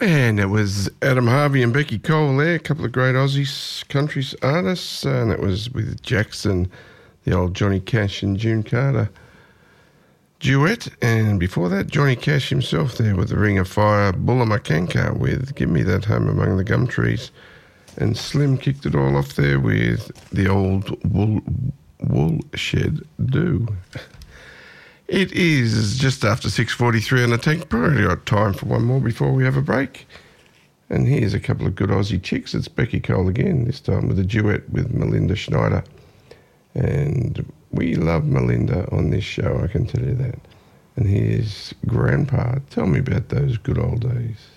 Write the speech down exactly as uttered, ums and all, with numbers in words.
And it was Adam Harvey and Becky Cole there, a couple of great Aussie country artists, and it was with Jackson, the old Johnny Cash and June Carter duet, and before that, Johnny Cash himself there with the Ring of Fire, Bullamakanka with Give Me That Home Among the Gum Trees, and Slim kicked it all off there with the old Wool, wool Shed Do. It is just after six forty-three on the tank. Probably got time for one more before we have a break. And here's a couple of good Aussie chicks. It's Becky Cole again, this time with a duet with Melinda Schneider. And we love Melinda on this show, I can tell you that. And here's Grandpa. Tell me about those good old days.